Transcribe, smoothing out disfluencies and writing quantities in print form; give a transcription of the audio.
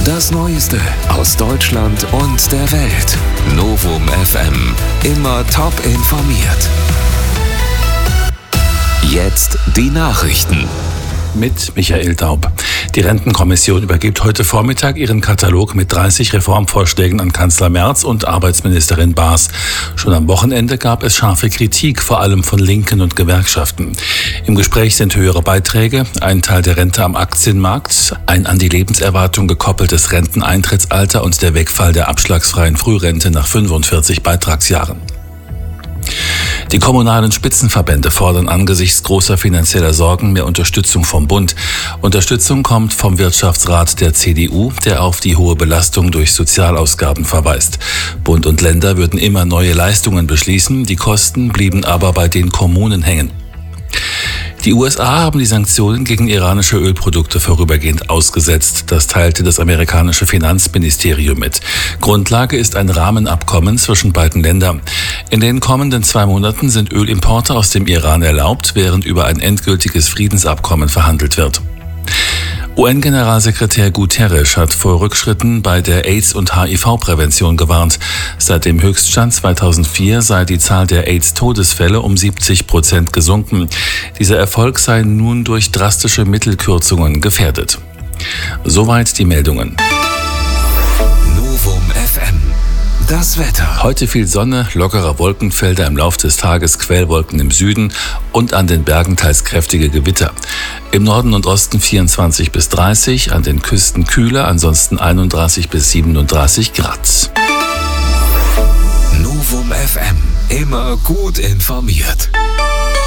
Das Neueste aus Deutschland und der Welt. Novum FM. Immer top informiert. Jetzt die Nachrichten. Mit Michael Daub. Die Rentenkommission übergibt heute Vormittag ihren Katalog mit 30 Reformvorschlägen an Kanzler Merz und Arbeitsministerin Baas. Schon am Wochenende gab es scharfe Kritik, vor allem von Linken und Gewerkschaften. Im Gespräch sind höhere Beiträge, ein Teil der Rente am Aktienmarkt, ein an die Lebenserwartung gekoppeltes Renteneintrittsalter und der Wegfall der abschlagsfreien Frührente nach 45 Beitragsjahren. Die kommunalen Spitzenverbände fordern angesichts großer finanzieller Sorgen mehr Unterstützung vom Bund. Unterstützung kommt vom Wirtschaftsrat der CDU, der auf die hohe Belastung durch Sozialausgaben verweist. Bund und Länder würden immer neue Leistungen beschließen, die Kosten blieben aber bei den Kommunen hängen. Die USA haben die Sanktionen gegen iranische Ölprodukte vorübergehend ausgesetzt. Das teilte das amerikanische Finanzministerium mit. Grundlage ist ein Rahmenabkommen zwischen beiden Ländern. In den kommenden 2 Monaten sind Ölimporte aus dem Iran erlaubt, während über ein endgültiges Friedensabkommen verhandelt wird. UN-Generalsekretär Guterres hat vor Rückschritten bei der AIDS- und HIV-Prävention gewarnt. Seit dem Höchststand 2004 sei die Zahl der AIDS-Todesfälle um 70% gesunken. Dieser Erfolg sei nun durch drastische Mittelkürzungen gefährdet. Soweit die Meldungen. Novum FM. Das Wetter. Heute viel Sonne, lockerer Wolkenfelder im Lauf des Tages, Quellwolken im Süden und an den Bergen teils kräftige Gewitter. Im Norden und Osten 24 bis 30, an den Küsten kühler, ansonsten 31 bis 37 Grad. Novum FM. Immer gut informiert.